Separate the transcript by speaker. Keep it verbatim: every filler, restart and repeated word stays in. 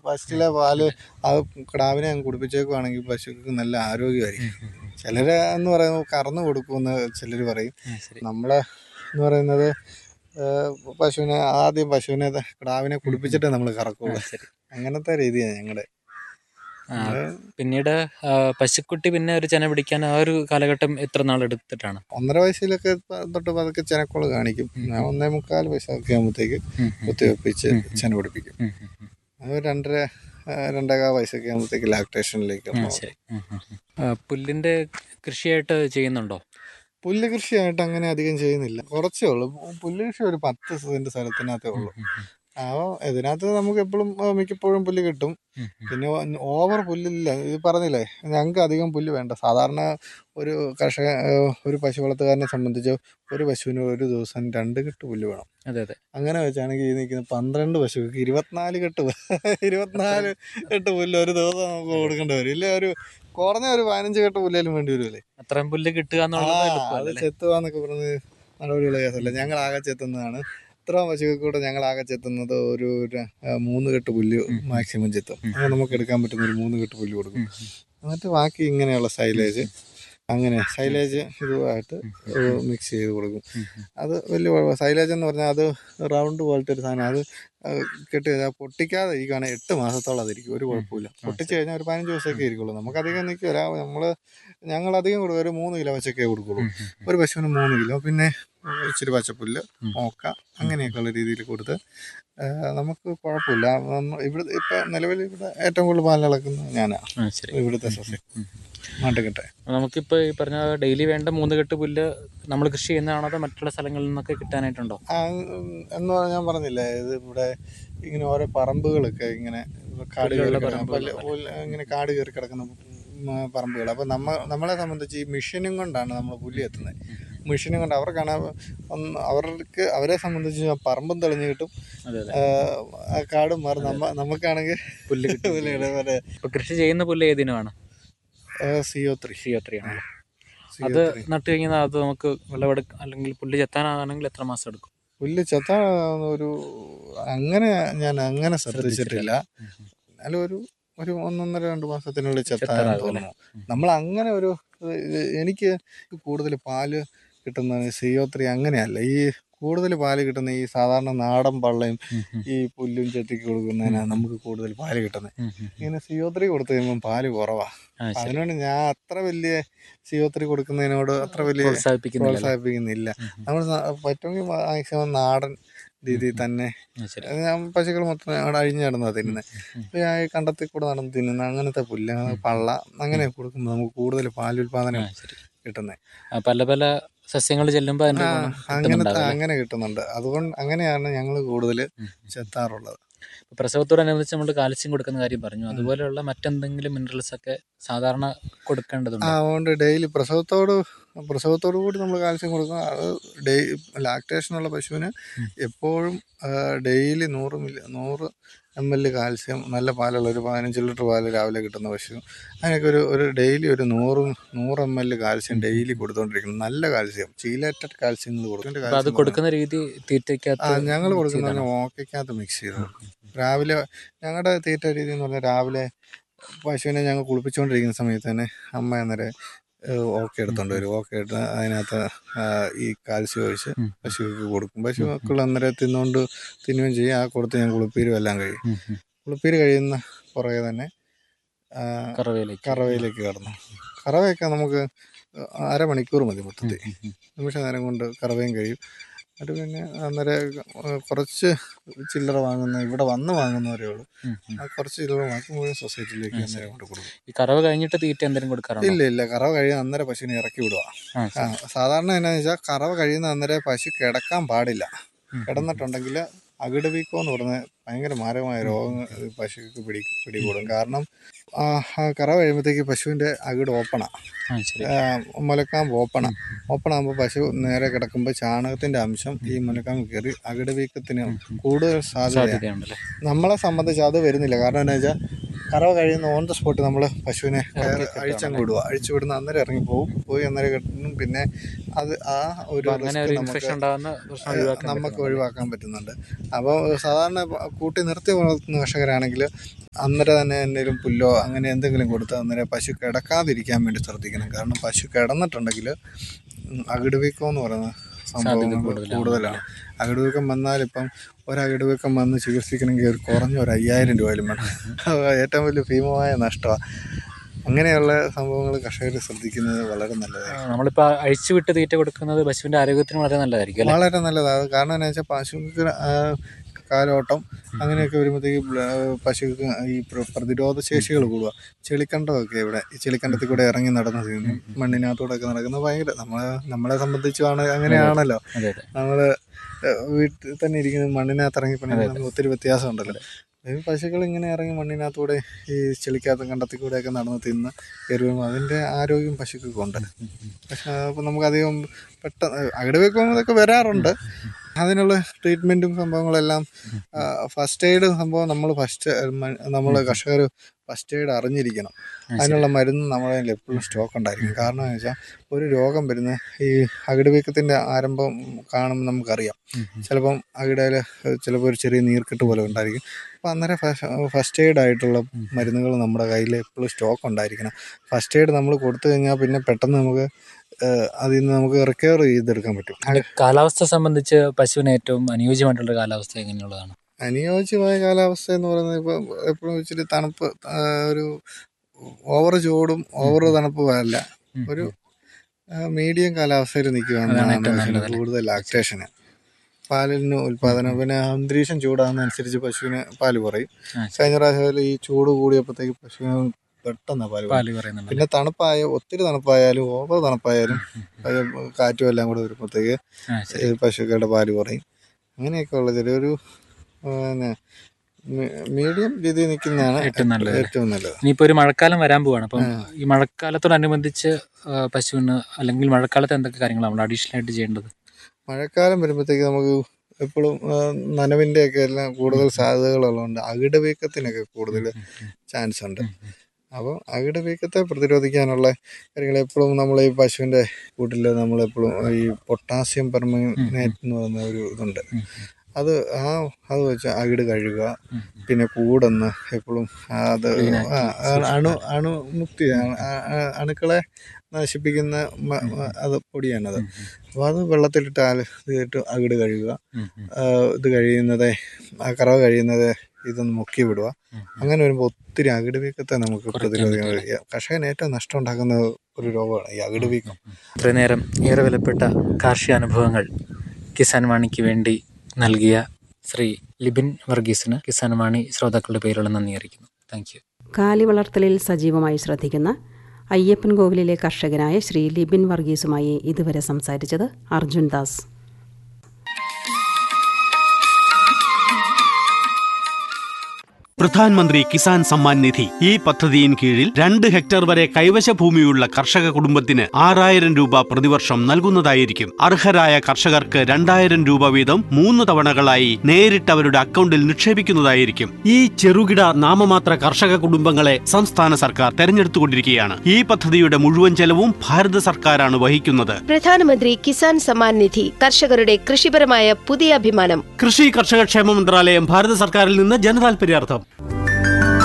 Speaker 1: ഫസ്റ്റിലെ പാല് അത് കിടാവിനെ അങ്ങ് കുടിപ്പിച്ചേക്കുവാണെങ്കിൽ പശുക്ക് നല്ല ആരോഗ്യമായിരിക്കും. ചിലർ എന്ന് പറയുന്നത് കറന്ന് കൊടുക്കുമെന്ന് ചിലർ പറയും. നമ്മളെ എന്ന് പറയുന്നത് പശുവിനെ ആദ്യം പശുവിനെ കിടാവിനെ കുടിപ്പിച്ചിട്ട് നമ്മൾ കറക്കുള്ളൂ. അങ്ങനത്തെ രീതിയാണ് ഞങ്ങളുടെ.
Speaker 2: പിന്നീട് പശുക്കുട്ടി പിന്നെ ഒരു ചെന പിടിക്കാൻ ആ ഒരു കാലഘട്ടം എത്ര നാൾ എടുത്തിട്ടാണ്?
Speaker 1: ഒന്നര വയസ്സിലൊക്കെ തൊട്ട് പതുക്കെ ചെനക്കോള് കാണിക്കും. ഞാൻ ഒന്നേ മുക്കാൽ വയസ്സൊക്കെ ആകുമ്പോഴത്തേക്ക് കുത്തിവെപ്പിച്ച് ചെന പിടിപ്പിക്കും. അത് രണ്ടര രണ്ടേകാൽ വയസ്സൊക്കെ ആകുമ്പോഴത്തേക്ക് ലാക്ടേഷനിലേക്ക്.
Speaker 2: പുല്ലിൻ്റെ കൃഷിയായിട്ട് ചെയ്യുന്നുണ്ടോ?
Speaker 1: പുല്ല് കൃഷിയായിട്ട് അങ്ങനെ അധികം ചെയ്യുന്നില്ല, കുറച്ചേ ഉള്ളൂ. പുല്ല് കൃഷി ഒരു പത്ത് സെൻറ്റ് സ്ഥലത്തിനകത്തേ ഉള്ളൂ. അപ്പോൾ ഇതിനകത്ത് നമുക്ക് എപ്പോഴും മിക്കപ്പോഴും പുല്ല് കിട്ടും. പിന്നെ ഓവർ പുല്ലില്ല. ഇത് പറഞ്ഞില്ലേ, ഞങ്ങൾക്ക് അധികം പുല്ല് വേണ്ട. സാധാരണ ഒരു കർഷക ഒരു പശു വളർത്തുകാരനെ സംബന്ധിച്ച് ഒരു പശുവിന് ഒരു ദിവസം രണ്ട് കെട്ട് പുല്ല് വേണം.
Speaker 2: അതെ അതെ.
Speaker 1: അങ്ങനെ വെച്ചാണെങ്കിൽ ഈ നിൽക്കുന്ന പന്ത്രണ്ട് പശുക്ക് ഇരുപത്തിനാല് കെട്ട് ഇരുപത്തിനാല് കെട്ട് പുല്ല് ഒരു ദിവസം നമുക്ക് കൊടുക്കേണ്ടി വരും. ഇല്ല ഒരു കുറഞ്ഞ ഒരു പതിനഞ്ച് കെട്ട് പുല്ലേലും വേണ്ടി വരുമല്ലേ.
Speaker 2: അത്രയും പുല്ല് കിട്ടുക
Speaker 1: അത് ചെത്തുകയെന്നൊക്കെ പറഞ്ഞ് നടപടിയുള്ള കേസല്ല. ഞങ്ങളാകെ ചെത്തുന്നതാണ്. ഇത്ര പശുക്കൾ കൂടെ ഞങ്ങളാകെ ചെത്തുന്നത് ഒരു മൂന്ന് കെട്ട് പുല്ല് മാക്സിമം ചെത്തും. അങ്ങനെ നമുക്ക് എടുക്കാൻ പറ്റുന്ന ഒരു മൂന്ന് കെട്ട് പുല്ല് കൊടുക്കും. എന്നിട്ട് ബാക്കി ഇങ്ങനെയുള്ള സൈലേജ്, അങ്ങനെ സൈലേജ് ഇതുമായിട്ട് മിക്സ് ചെയ്ത് കൊടുക്കും. അത് വലിയ കുഴപ്പം. സൈലേജ് എന്ന് പറഞ്ഞാൽ അത് റൗണ്ട് പോലത്തെ ഒരു സാധനം. അത് കെട്ടി കഴിഞ്ഞാൽ പൊട്ടിക്കാതെ ഇരിക്കുകയാണെങ്കിൽ എട്ട് മാസത്തോളം അതിരിക്കും, ഒരു കുഴപ്പമില്ല. പൊട്ടിച്ച് കഴിഞ്ഞാൽ ഒരു പതിനഞ്ച് ദിവസമൊക്കെ ഇരിക്കുള്ളൂ. നമുക്കധികം നിൽക്കില്ല. നമ്മൾ ഞങ്ങളധികം കൊടുക്കും, ഒരു മൂന്ന് കിലോ വെച്ചൊക്കെ കൊടുക്കുള്ളൂ. ഒരു പശുവിന് മൂന്ന് കിലോ. പിന്നെ ഇച്ചിരി പച്ചപ്പുല്ല്, മോക്ക, അങ്ങനെയൊക്കെയുള്ള രീതിയിൽ കൊടുത്ത് നമുക്ക് കുഴപ്പമില്ല. ഇവിടെ ഇപ്പം നിലവിൽ ഇവിടെ ഏറ്റവും കൂടുതൽ പാലിളക്കുന്നത് ഞാനാണ്, ഇവിടുത്തെ സസ്യം നാട്ടുകെട്ടെ.
Speaker 2: നമുക്കിപ്പോൾ ഈ പറഞ്ഞ ഡെയിലി വേണ്ട മൂന്ന് കെട്ട് പുല്ല് നമ്മൾ കൃഷി ചെയ്യുന്നതാണോ അതോ മറ്റുള്ള സ്ഥലങ്ങളിൽ നിന്നൊക്കെ കിട്ടാനായിട്ടുണ്ടോ?
Speaker 1: എന്ന് പറഞ്ഞാൽ ഞാൻ പറഞ്ഞില്ലേ, ഇത് ഇവിടെ ഇങ്ങനെ ഓരോ പറമ്പുകളൊക്കെ ഇങ്ങനെ കാട് കയറി ഇങ്ങനെ കാട് കയറി കിടക്കുന്ന പറമ്പുകൾ. അപ്പോൾ നമ്മ നമ്മളെ സംബന്ധിച്ച് ഈ മെഷീനും കൊണ്ടാണ് നമ്മൾ പുല്ല് എത്തുന്നത്. മെഷീനും കൊണ്ട് അവർക്കാണ് അവർക്ക് അവരെ സംബന്ധിച്ച് പറമ്പും തെളിഞ്ഞ് കിട്ടും, കാടും മാറും. നമ്മ നമുക്കാണെങ്കിൽ
Speaker 2: പുല്ല് കിട്ടും. കൃഷി ചെയ്യുന്ന പുല്ല് ഏതിനുമാണ്?
Speaker 1: സിഒ ത്രീ
Speaker 2: സിഒ ത്രീ ആണ്. അത് നട്ട് കഴിഞ്ഞാൽ അത് നമുക്ക് വിളവെടുക്കാം, അല്ലെങ്കിൽ പുല്ല് ചെത്താനാണെങ്കിൽ എത്ര മാസം എടുക്കും?
Speaker 1: പുല്ല് ചെത്താൻ ഒരു അങ്ങനെ ഞാൻ അങ്ങനെ ശ്രദ്ധിച്ചിട്ടില്ല. എന്നാലും ഒരു ഒരു ഒന്നൊന്നര രണ്ട് മാസത്തിനുള്ളിൽ ചെത്താൻ തോന്നുന്നു. നമ്മൾ അങ്ങനെ ഒരു എനിക്ക് കൂടുതൽ പാല് കിട്ടുന്ന സിഒ ത്രീ അങ്ങനെയല്ല. ഈ കൂടുതൽ പാല് കിട്ടുന്ന ഈ സാധാരണ നാടൻ പള്ളയും ഈ പുല്ലും ചെത്തിക്ക് കൊടുക്കുന്നതിനാണ് നമുക്ക് കൂടുതൽ പാല് കിട്ടുന്നത്. ഇങ്ങനെ സിഒ ത്രീ കൊടുത്തു കഴിയുമ്പോൾ പാല് കുറവാണ്. അതിനോട് ഞാൻ അത്ര വലിയ സിഒ ത്രീ കൊടുക്കുന്നതിനോട് അത്ര വലിയ പ്രോത്സാഹിപ്പിക്കുന്നില്ല. നമ്മൾ പറ്റുമെങ്കിൽ മാക്സിമം നാടൻ രീതിയിൽ തന്നെ. ഞാൻ പശുക്കൾ മൊത്തം അവിടെ അഴിഞ്ഞ് നടന്നാണ് തിന്നുന്നത്. അപ്പോൾ ഞാൻ കണ്ടത്തിൽ കൂടെ നടന്ന് തിന്നുന്ന അങ്ങനത്തെ പുല്ല്, പള്ള അങ്ങനെ കൊടുക്കുമ്പോൾ നമുക്ക് കൂടുതൽ പാലുൽപാദനം കിട്ടുന്നത്.
Speaker 2: പല പല സസ്യങ്ങൾ ചെല്ലുമ്പോൾ
Speaker 1: അങ്ങനത്തെ അങ്ങനെ കിട്ടുന്നുണ്ട്. അതുകൊണ്ട് അങ്ങനെയാണ് ഞങ്ങൾ കൂടുതൽ ചെത്താറുള്ളത്.
Speaker 2: പ്രസവത്തോടനുബന്ധിച്ച് നമ്മൾ കാൽസ്യം കൊടുക്കുന്ന കാര്യം പറഞ്ഞു. അതുപോലെയുള്ള മറ്റെന്തെങ്കിലും മിനറൽസ് ഒക്കെ സാധാരണ കൊടുക്കേണ്ടതുണ്ട്?
Speaker 1: അതുകൊണ്ട് ഡെയിലി പ്രസവത്തോട് പ്രസവത്തോടു കൂടി നമ്മൾ കാൽസ്യം കൊടുക്കുക. അത് ഡെയ് ലാക്ടേഷനുള്ള പശുവിന് എപ്പോഴും ഡെയിലി നൂറ് മില്ലി നൂറ് എം എൽ കാൽസ്യം, നല്ല പാലുള്ള ഒരു പതിനഞ്ച് ലിറ്റർ പാല് രാവിലെ കിട്ടുന്ന പശു, അതിനൊക്കെ ഒരു ഒരു ഡെയിലി ഒരു നൂറ് നൂറ് എം എൽ കാൽസ്യം ഡെയിലി കൊടുത്തുകൊണ്ടിരിക്കണം. നല്ല കാൽസ്യം, ചീലേറ്റഡ് കാൽസ്യങ്ങൾ കൊടുക്കും.
Speaker 2: അത് കൊടുക്കുന്ന രീതി തീറ്റയ്ക്കകത്ത്
Speaker 1: ഞങ്ങൾ കൊടുക്കുന്നതിന് ഓക്കയ്ക്കകത്ത് മിക്സ് ചെയ്ത് കൊടുക്കും. രാവിലെ ഞങ്ങളുടെ തീറ്റ രീതി എന്ന് പറഞ്ഞാൽ രാവിലെ പശുവിനെ ഞങ്ങൾ കുളിപ്പിച്ചുകൊണ്ടിരിക്കുന്ന സമയത്ത് തന്നെ അമ്മ അന്നേരം ഓക്കെ എടുത്തോണ്ട് വരും. ഓക്കെ എടുത്ത് അതിനകത്ത് ഈ കാൽസ്യം ഒഴിച്ച് പശുവിക്ക് കൊടുക്കും. പശുക്കൾ അന്നേരം തിന്നുകൊണ്ട് തിന്നുകയും ചെയ്യും. ആ കൊടുത്ത് ഞാൻ കുളിപ്പീരും എല്ലാം കഴിയും. കുളിപ്പീര് കഴിയുന്ന പുറകെ തന്നെ കറവയിലേക്ക് കടന്നു. കറവയൊക്കെ നമുക്ക് അരമണിക്കൂർ മതി മൊത്തത്തിൽ. നിമിഷ നേരം കൊണ്ട് കറവയും കഴിയും. അത് പിന്നെ അന്നേരം കുറച്ച് ചില്ലറ വാങ്ങുന്ന ഇവിടെ വന്ന് വാങ്ങുന്നവരേ ഉള്ളൂ. ആ കുറച്ച് ചില്ലറ വാങ്ങി മുഴുവൻ സൊസൈറ്റിയിലേക്ക് അന്നേരം കൊണ്ട് കൊടുക്കും.
Speaker 2: ഈ കറവ കഴിഞ്ഞിട്ട് തീറ്റ എന്തെങ്കിലും കൊടുക്കാറുണ്ടോ?
Speaker 1: ഇല്ല ഇല്ല, കറവ കഴിയുന്ന അന്നേരം പശുവിനെ ഇറക്കി വിടുക. ആ സാധാരണ എന്നാന്ന് വെച്ചാൽ കറവ കഴിയുന്ന അന്നേരം പശു കിടക്കാൻ പാടില്ല. കിടന്നിട്ടുണ്ടെങ്കിൽ അകിട് വീക്കം എന്ന് പറഞ്ഞ ഭയങ്കര മാരകമായ രോഗങ്ങൾ പശുക്ക് പിടി പിടികൂടും. കാരണം കറവ കഴിയുമ്പോഴത്തേക്ക് പശുവിൻ്റെ അകിട് ഓപ്പണാണ്, മുലക്കാൻ ഓപ്പണാണ്. ഓപ്പണാകുമ്പോൾ പശു നേരെ കിടക്കുമ്പോൾ ചാണകത്തിൻ്റെ അംശം ഈ മുലക്കാൻ കയറി അകിട് വീക്കത്തിന് കൂടുതൽ സാധ്യതയാണ്. നമ്മളെ സംബന്ധിച്ച് അത് വരുന്നില്ല. കാരണം എന്താ വെച്ചാൽ കറവ കഴിയുന്ന ഓൺ ദ സ്പോട്ട് നമ്മൾ പശുവിനെ അഴിച്ചങ്ങ് വിടുക. അഴിച്ചു വിടുന്ന അന്നേരം ഇറങ്ങി പോകും. പോയി അന്നേരം കെട്ടും. പിന്നെ അത് ആ ഒരു റിസ്ക് നമുക്ക് നമുക്ക് ഒഴിവാക്കാൻ പറ്റുന്നുണ്ട്. അപ്പോൾ സാധാരണ കൂട്ടി നിർത്തി വളർത്തുന്ന കർഷകരാണെങ്കിൽ അന്നേരം തന്നെ എന്തെങ്കിലും പുല്ലോ അങ്ങനെ എന്തെങ്കിലും കൊടുത്ത് അന്നേരം പശു കിടക്കാതിരിക്കാൻ വേണ്ടി ശ്രദ്ധിക്കണം. കാരണം പശു കിടന്നിട്ടുണ്ടെങ്കിൽ അകിടുവീക്കം എന്ന് പറയുന്ന സംഭവം കൂടുതലാണ്. അകിടുവീക്കം വന്നാൽ ഇപ്പം ഒരകിടുവീക്കം വന്ന് ചികിത്സിക്കണമെങ്കിൽ ഒരു കുറഞ്ഞ ഒരു അയ്യായിരം രൂപയിലും വേണം. ഏറ്റവും വലിയ ഭീമമായ നഷ്ടമാണ്. അങ്ങനെയുള്ള സംഭവങ്ങൾ കർഷകർ ശ്രദ്ധിക്കുന്നത് വളരെ നല്ലതാണ്.
Speaker 2: നമ്മളിപ്പോൾ അഴിച്ചു വിട്ട് തീറ്റ കൊടുക്കുന്നത് പശുവിൻ്റെ ആരോഗ്യത്തിന് വളരെ നല്ലതായിരിക്കും.
Speaker 1: വളരെ നല്ലതാണ്. കാരണം എന്താ വെച്ചാൽ പശുക്ക് കാലോട്ടം അങ്ങനെയൊക്കെ വരുമ്പോഴത്തേക്ക് പശുക്ക് ഈ പ്രതിരോധ ശേഷികൾ കൂടുക. ചെളിക്കണ്ടമൊക്കെ ഇവിടെ ഈ ചെളിക്കണ്ടത്തിൽ കൂടെ ഇറങ്ങി നടന്ന് ചെയ്യുന്നു. മണ്ണിനകത്തൂടെ ഒക്കെ നടക്കുന്നത് ഭയങ്കര നമ്മളെ നമ്മളെ സംബന്ധിച്ചാണ് അങ്ങനെയാണല്ലോ. നമ്മൾ വീട്ടിൽ തന്നെ ഇരിക്കുന്ന മണ്ണിനകത്ത് ഇറങ്ങി പണി ഒത്തിരി വ്യത്യാസം ഉണ്ടല്ലോ. പശുക്കൾ ഇങ്ങനെ ഇറങ്ങി മണ്ണിനകത്തൂടെ ഈ ചെളിക്കകത്ത് കണ്ടത്തിൽ കൂടെയൊക്കെ നടന്ന് തിന്ന് കയറുമ്പോൾ അതിൻ്റെ ആരോഗ്യം പശുക്കൊക്കെ പക്ഷെ അപ്പോൾ നമുക്കധികം പെട്ടെന്ന് അകിടുവീക്കം ഇതൊക്കെ വരാറുണ്ട്. അതിനുള്ള ട്രീറ്റ്മെൻറ്റും സംഭവങ്ങളെല്ലാം ഫസ്റ്റ് എയ്ഡ് സംഭവം നമ്മൾ ഫസ്റ്റ് നമ്മൾ കർഷകർ ഫസ്റ്റ് എയ്ഡ് അറിഞ്ഞിരിക്കണം. അതിനുള്ള മരുന്ന് നമ്മുടെ കയ്യിൽ എപ്പോഴും സ്റ്റോക്ക് ഉണ്ടായിരിക്കും. കാരണം എന്ന് വെച്ചാൽ ഒരു രോഗം വരുന്ന ഈ അകിടുവീക്കത്തിൻ്റെ ആരംഭം കാണുമ്പോൾ നമുക്കറിയാം. ചിലപ്പം അകിടയിൽ ചിലപ്പോൾ ഒരു ചെറിയ നീർക്കെട്ട് പോലെ ഉണ്ടായിരിക്കും. അപ്പോൾ അന്നേരം ഫസ്റ്റ് എയ്ഡ് ആയിട്ടുള്ള മരുന്നുകൾ നമ്മുടെ കയ്യിൽ എപ്പോഴും സ്റ്റോക്ക് ഉണ്ടായിരിക്കണം. ഫസ്റ്റ് എയ്ഡ് നമ്മൾ കൊടുത്തു കഴിഞ്ഞാൽ പിന്നെ പെട്ടെന്ന് നമുക്ക് അതിൽ നിന്ന് നമുക്ക് റിക്കവർ ചെയ്തെടുക്കാൻ പറ്റും.
Speaker 2: കാലാവസ്ഥ സംബന്ധിച്ച് പശുവിന് ഏറ്റവും അനുയോജ്യമായിട്ടുള്ള കാലാവസ്ഥ എങ്ങനെയുള്ളതാണ്?
Speaker 1: അനുയോജ്യമായ കാലാവസ്ഥ എന്ന് പറയുന്നത് ഇപ്പോൾ എപ്പോഴും ഇച്ചിരി തണുപ്പ്, ഒരു ഓവർ ചൂടും ഓവർ തണുപ്പും അല്ല, ഒരു മീഡിയം കാലാവസ്ഥയിൽ നിൽക്കുകയാണ് കൂടുതൽ ലാക്ടേഷന്, പാലിന് ഉൽപ്പാദനം. പിന്നെ അന്തരീക്ഷം ചൂടാകുന്നതനുസരിച്ച് പശുവിന് പാല് കുറയും. കഴിഞ്ഞ പ്രാവശ്യം ഈ ചൂട് കൂടിയപ്പോഴത്തേക്ക് പശുവിന് പെട്ടെന്ന് പാല് പറയും. പിന്നെ തണുപ്പായ ഒത്തിരി തണുപ്പായാലും ഓവർ തണുപ്പായാലും കാറ്റും എല്ലാം കൂടെ വരുമ്പോഴത്തേക്ക് പശുക്കളുടെ പാല് കുറയും. അങ്ങനെയൊക്കെ ഉള്ള ചെറിയൊരു പിന്നെ മീഡിയം രീതിയിൽ നിൽക്കുന്നതാണ് ഏറ്റവും നല്ലത് ഏറ്റവും നല്ലത്
Speaker 2: ഇനിയിപ്പോൾ ഒരു മഴക്കാലം വരാൻ പോവാണ്. അപ്പം ഈ മഴക്കാലത്തോടനുബന്ധിച്ച് പശുവിന് അല്ലെങ്കിൽ മഴക്കാലത്ത് എന്തൊക്കെ കാര്യങ്ങളാണ് നമ്മൾ അഡീഷണൽ ആയിട്ട് ചെയ്യേണ്ടത്?
Speaker 1: മഴക്കാലം വരുമ്പോഴത്തേക്ക് നമുക്ക് എപ്പോഴും നനവിൻ്റെയൊക്കെ എല്ലാം കൂടുതൽ സാധ്യതകളുള്ളതുകൊണ്ട് അകിടുവീക്കത്തിനൊക്കെ കൂടുതൽ ചാൻസ് ഉണ്ട്. അപ്പോൾ അകിടുവീക്കത്തെ പ്രതിരോധിക്കാനുള്ള കാര്യങ്ങൾ എപ്പോഴും നമ്മൾ ഈ പശുവിൻ്റെ കൂട്ടിൽ നമ്മളെപ്പോഴും ഈ പൊട്ടാസ്യം പെർമാംഗനേറ്റ് എന്ന് പറയുന്ന ഒരു ഇതുണ്ട്. അത് ആ അത് വെച്ച് അകിട് കഴുകുക. പിന്നെ കൂടൊന്ന് എപ്പോഴും അത് അണു അണുമുക്തി അണുക്കളെ നശിപ്പിക്കുന്ന അത് പൊടിയാണത്. അപ്പോൾ അത് വെള്ളത്തിലിട്ട് ഇട്ട് അകിട് കഴുകുക. ഇത് കഴിയുന്നത് ആ കറവ കഴിയുന്നത് ഇതൊന്ന് മുക്കി വിടുക. അങ്ങനെ വരുമ്പോൾ ഒത്തിരി അകിടുവീക്കത്തെ നമുക്ക് പ്രതിരോധിക്കാൻ കഴിയുക. കർഷകന് ഏറ്റവും നഷ്ടം ഉണ്ടാക്കുന്ന ഒരു രോഗമാണ് ഈ അകിടുവീക്കം.
Speaker 2: ഇത്രയും നേരം ഏറെ വിലപ്പെട്ട കാർഷിക അനുഭവങ്ങൾ കിസാൻ വാണിക്ക് വേണ്ടി നൽകിയ ശ്രീ ലിബിൻ വർഗീസിന് കിസാൻ വാണി ശ്രോതാക്കളുടെ പേരുള്ള നന്ദി അറിയിക്കുന്നു. Thank you.
Speaker 3: കാലി വളർത്തലിൽ സജീവമായി ശ്രദ്ധിക്കുന്ന അയ്യപ്പൻ കോവിലിലെ കർഷകനായ ശ്രീ ലിബിൻ വർഗീസുമായി ഇതുവരെ സംസാരിച്ചത് അർജുൻ ദാസ്.
Speaker 4: പ്രധാൻമന്ത്രി കിസാൻ സമ്മാൻ നിധി ഈ പദ്ധതിയിൻ കീഴിൽ രണ്ട് ഹെക്ടർ വരെ കൈവശ ഭൂമിയുള്ള കർഷക കുടുംബത്തിന് ആറായിരം രൂപ പ്രതിവർഷം നൽകുന്നതായിരിക്കും. അർഹരായ കർഷകർക്ക് രണ്ടായിരം രൂപ വീതം മൂന്ന് തവണകളായി നേരിട്ട് അവരുടെ അക്കൗണ്ടിൽ നിക്ഷേപിക്കുന്നതായിരിക്കും. ഈ ചെറുകിട നാമമാത്ര കർഷക കുടുംബങ്ങളെ സംസ്ഥാന സർക്കാർ തെരഞ്ഞെടുത്തുകൊണ്ടിരിക്കുകയാണ്. ഈ പദ്ധതിയുടെ മുഴുവൻ ചെലവും ഭാരത സർക്കാരാണ് വഹിക്കുന്നത്.
Speaker 5: പ്രധാനമന്ത്രി കിസാൻ സമ്മാൻ നിധി കർഷകരുടെ കൃഷിപരമായ പുതിയ അഭിമാനം.
Speaker 4: കൃഷി കർഷക ക്ഷേമ മന്ത്രാലയം, ഭാരത സർക്കാരിൽ നിന്ന് ജനതാൽപര്യാർത്ഥം.